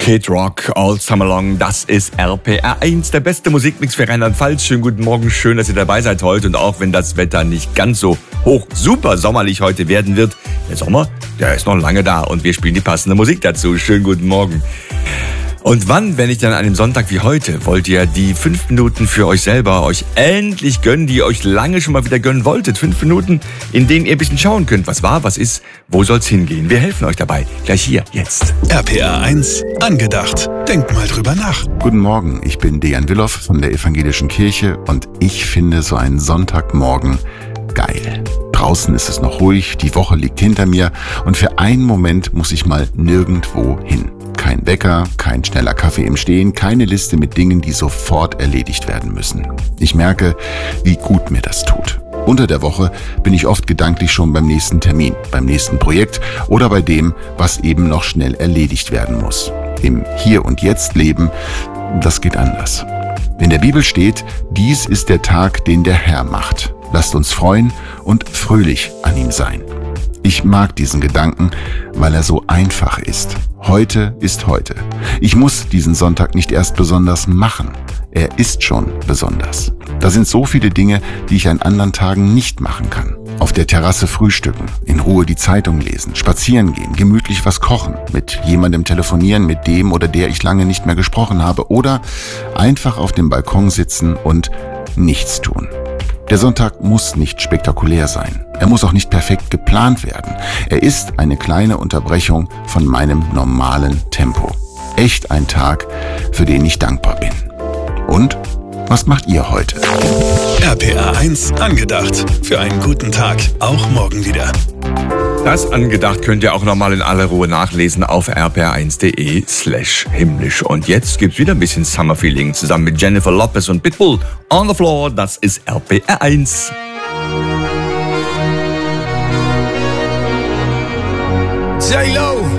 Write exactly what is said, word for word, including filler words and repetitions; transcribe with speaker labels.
Speaker 1: Kid Rock, All Summer Long, das ist R P R eins, der beste Musikmix für Rheinland-Pfalz. Schönen guten Morgen, schön, dass ihr dabei seid heute. Und auch wenn das Wetter nicht ganz so hoch super sommerlich heute werden wird, der Sommer, der ist noch lange da und wir spielen die passende Musik dazu. Schönen guten Morgen. Und wann, wenn nicht an einem Sonntag wie heute, wollt ihr die fünf Minuten für euch selber euch endlich gönnen, die ihr euch lange schon mal wieder gönnen wolltet? Fünf Minuten, in denen ihr ein bisschen schauen könnt, was war, was ist, wo soll's hingehen. Wir helfen euch dabei. Gleich hier, jetzt.
Speaker 2: R P R eins, angedacht. Denkt mal drüber nach.
Speaker 3: Guten Morgen, ich bin Dejan Willoff von der Evangelischen Kirche und ich finde so einen Sonntagmorgen geil. Draußen ist es noch ruhig, die Woche liegt hinter mir und für einen Moment muss ich mal nirgendwo hin. Kein Wecker, kein schneller Kaffee im Stehen, keine Liste mit Dingen, die sofort erledigt werden müssen. Ich merke, wie gut mir das tut. Unter der Woche bin ich oft gedanklich schon beim nächsten Termin, beim nächsten Projekt oder bei dem, was eben noch schnell erledigt werden muss. Im Hier und Jetzt leben, das geht anders. In der Bibel steht, dies ist der Tag, den der Herr macht. Lasst uns freuen und fröhlich an ihm sein. Ich mag diesen Gedanken, weil er so einfach ist. Heute ist heute. Ich muss diesen Sonntag nicht erst besonders machen. Er ist schon besonders. Da sind so viele Dinge, die ich an anderen Tagen nicht machen kann. Auf der Terrasse frühstücken, in Ruhe die Zeitung lesen, spazieren gehen, gemütlich was kochen, mit jemandem telefonieren, mit dem oder der ich lange nicht mehr gesprochen habe oder einfach auf dem Balkon sitzen und nichts tun. Der Sonntag muss nicht spektakulär sein. Er muss auch nicht perfekt geplant werden. Er ist eine kleine Unterbrechung von meinem normalen Tempo. Echt ein Tag, für den ich dankbar bin. Und was macht ihr heute?
Speaker 2: R P R eins, angedacht. Für einen guten Tag, auch morgen wieder.
Speaker 1: Das angedacht könnt ihr auch nochmal in aller Ruhe nachlesen auf r p r eins punkt d e slash himmlisch. Und jetzt gibt's wieder ein bisschen Summer Feeling zusammen mit Jennifer Lopez und Pitbull. On the Floor, das ist R P R eins.
Speaker 4: J-Lo.